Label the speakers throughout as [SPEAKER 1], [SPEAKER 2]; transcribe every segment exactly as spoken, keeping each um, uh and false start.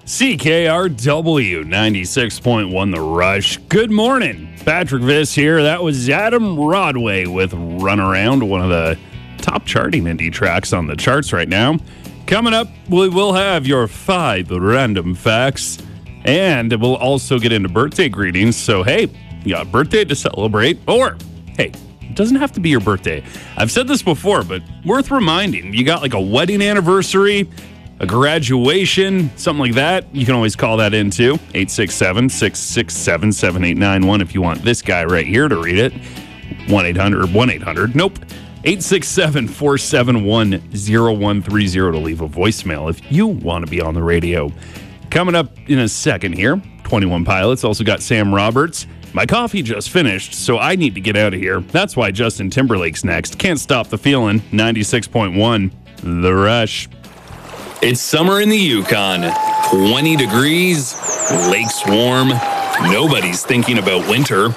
[SPEAKER 1] C K R W ninety-six point one The Rush. Good morning. Patrick Viss here. That was Adam Rodway with Run Around, one of the top charting indie tracks on the charts right now. Coming up, we will have your five random facts, and we'll also get into birthday greetings. So, hey, you got a birthday to celebrate, or, hey, it doesn't have to be your birthday. I've said this before, but worth reminding. You got like a wedding anniversary, a graduation, something like that, you can always call that in too. eight six seven, six six seven, seven eight nine one if you want this guy right here to read it. one eight hundred, one eight hundred, nope. eight six seven, four seven one, zero one three zero to leave a voicemail if you want to be on the radio. Coming up in a second here, twenty-one Pilots, also got Sam Roberts. My coffee just finished, so I need to get out of here. That's why Justin Timberlake's next. Can't Stop the Feeling, ninety-six point one, The Rush.
[SPEAKER 2] It's summer in the Yukon. twenty degrees, lakes warm. Nobody's thinking about winter.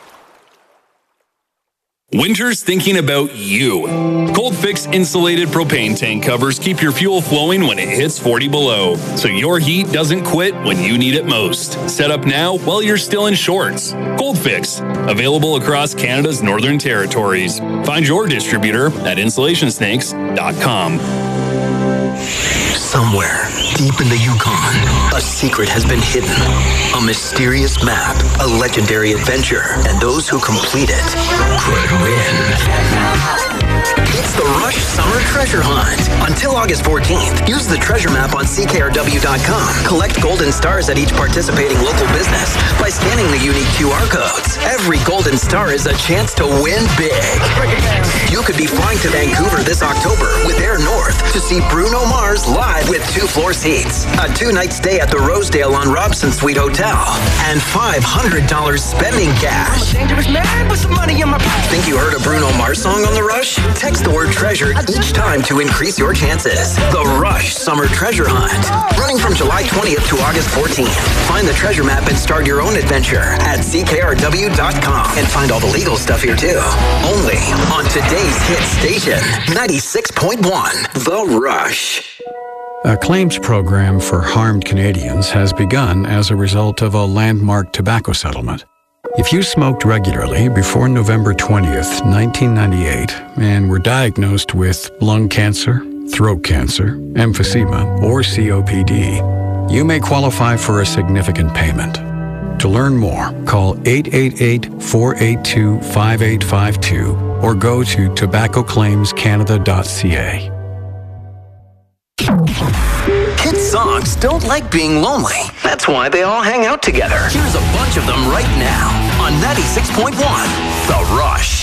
[SPEAKER 2] Winter's thinking about you. Cold Fix insulated propane tank covers keep your fuel flowing when it hits forty below, so your heat doesn't quit when you need it most. Set up now while you're still in shorts. Cold Fix, available across Canada's northern territories. Find your distributor at insulation snakes dot com.
[SPEAKER 3] Somewhere deep in the Yukon, a secret has been hidden. A mysterious map, a legendary adventure, and those who complete it could win. It's the Rush Summer Treasure Hunt. Until August fourteenth, use the treasure map on C K R W dot com. Collect golden stars at each participating local business by scanning the unique Q R codes. Every golden star is a chance to win big. You could be flying to Vancouver this October with Air North to see Bruno Mars live with two floor seats, a two-night stay at the Rosedale on Robson Suite Hotel, and five hundred dollars spending cash.
[SPEAKER 4] I'm a dangerous man with some money in my pocket.
[SPEAKER 3] Think you heard a Bruno Mars song on The Rush? Text the word treasure each time to increase your chances. The Rush Summer Treasure Hunt. Running from July twentieth to August fourteenth. Find the treasure map and start your own adventure at C K R W dot com. And find all the legal stuff here too. Only on today's hit station, ninety-six point one, The Rush.
[SPEAKER 5] A claims program for harmed Canadians has begun as a result of a landmark tobacco settlement. If you smoked regularly before November twentieth, nineteen ninety-eight, and were diagnosed with lung cancer, throat cancer, emphysema, or C O P D, you may qualify for a significant payment. To learn more, call eight eight eight, four eight two, five eight five two or go to tobacco claims canada dot c a.
[SPEAKER 3] Kids' songs don't like being lonely. That's why they all hang out together. Here's a bunch of them right now on ninety-six point one, The Rush.